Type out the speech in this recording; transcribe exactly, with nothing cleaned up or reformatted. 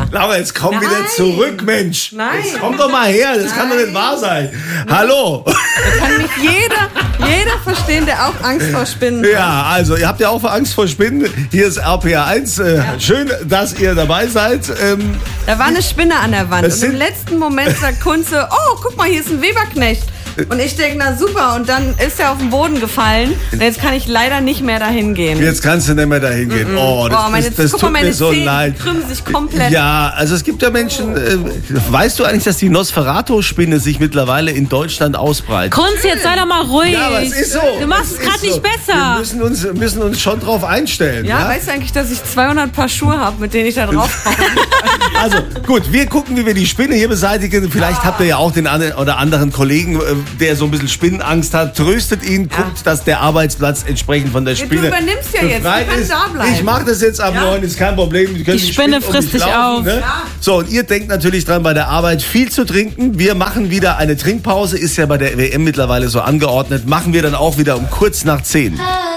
Laura, jetzt komm Nein. wieder zurück, Mensch. Nein. Jetzt komm doch mal her, das Nein. kann doch nicht wahr sein. Hallo. Da kann mich jeder, jeder verstehen, der auch Angst vor Spinnen hat. Ja, also ihr habt ja auch Angst vor Spinnen. Hier ist R P R eins. Äh, ja. Schön, dass ihr dabei seid. Ähm, da war eine Spinne an der Wand und sind, im letzten Moment sagt Kunze, oh, guck mal, hier ist ein Weberknecht. Und ich denke, na super, und dann ist er auf den Boden gefallen und jetzt kann ich leider nicht mehr dahin gehen. Jetzt kannst du nicht mehr dahin gehen. Mm-mm. Oh, das, oh, meine, das, das guck tut mal, meine mir so Zähne leid. krümmen sich komplett. Ja, also es gibt ja Menschen, äh, weißt du eigentlich, dass die Nosferatu-Spinne sich mittlerweile in Deutschland ausbreitet? Kunz, jetzt sei doch mal ruhig. Ja, aber es ist so. Du machst es gerade so. nicht besser. Wir müssen uns, müssen uns schon drauf einstellen. Ja, ja? Weißt du eigentlich, dass ich zweihundert Paar Schuhe habe, mit denen ich da drauf komme? Also gut, wir gucken, wie wir die Spinne hier beseitigen. Vielleicht habt ihr ja auch den einen oder anderen Kollegen, der so ein bisschen Spinnenangst hat. Tröstet ihn, ja. guckt, dass der Arbeitsplatz entsprechend von der Spinne. Du übernimmst ja jetzt, du kannst da bleiben. Ich mache das jetzt ab ja. neun, ist kein Problem. Die, die Spinne frisst dich auf. Ne? Ja. So, und ihr denkt natürlich dran, bei der Arbeit viel zu trinken. Wir machen wieder eine Trinkpause, ist ja bei der W M mittlerweile so angeordnet. Machen wir dann auch wieder um kurz nach zehn.